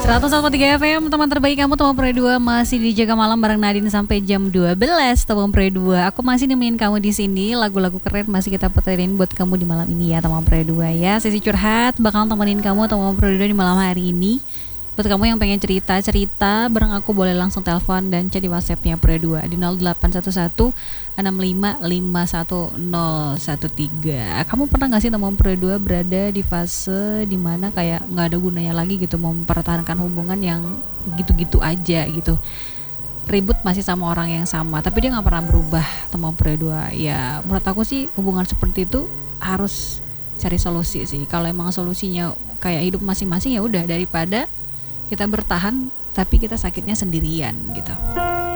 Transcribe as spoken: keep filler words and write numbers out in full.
seratus satu koma tiga F M, teman terbaik kamu, teman Pro dua masih dijaga malam bareng Nadine sampai jam dua belas. Teman Pro dua, aku masih nemenin kamu di sini. Lagu-lagu keren masih kita puterin buat kamu di malam ini ya, teman Pro dua ya. Sesi curhat bakal temenin kamu, teman Pro dua di malam hari ini. Buat kamu yang pengen cerita-cerita bareng aku, boleh langsung telepon dan chat di WhatsApp-nya Pro dua di nol delapan satu satu enam lima lima satu nol satu tiga. Kamu pernah gak sih teman Pro dua berada di fase dimana kayak gak ada gunanya lagi gitu mempertahankan hubungan yang gitu-gitu aja gitu, ribut masih sama orang yang sama tapi dia gak pernah berubah, teman Pro dua? Ya menurut aku sih hubungan seperti itu harus cari solusi sih. Kalau emang solusinya kayak hidup masing-masing, ya udah, daripada kita bertahan tapi kita sakitnya sendirian gitu.